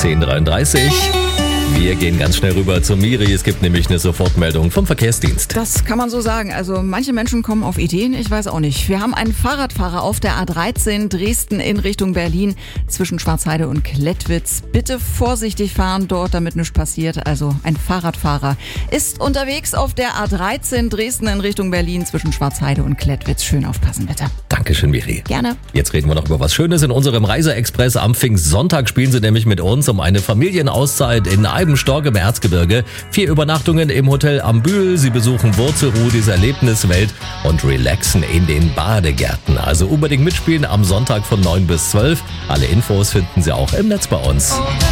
10:33. Wir gehen ganz schnell rüber zu Miri. Es gibt nämlich eine Sofortmeldung vom Verkehrsdienst. Das kann man so sagen. Also manche Menschen kommen auf Ideen, ich weiß auch nicht. Wir haben einen Fahrradfahrer auf der A13 Dresden in Richtung Berlin zwischen Schwarzheide und Klettwitz. Bitte vorsichtig fahren dort, damit nichts passiert. Also ein Fahrradfahrer ist unterwegs auf der A13 Dresden in Richtung Berlin zwischen Schwarzheide und Klettwitz. Schön aufpassen, bitte. Dankeschön, Miri. Gerne. Jetzt reden wir noch über was Schönes in unserem Reiseexpress. Am Pfingstsonntag spielen sie nämlich mit uns um eine Familienauszeit in Eibenstock im Erzgebirge. 4 Übernachtungen im Hotel am Bühl. Sie besuchen Wurzelrudis Erlebniswelt und relaxen in den Badegärten. Also unbedingt mitspielen am Sonntag von 9 bis 12. Alle Infos finden Sie auch im Netz bei uns.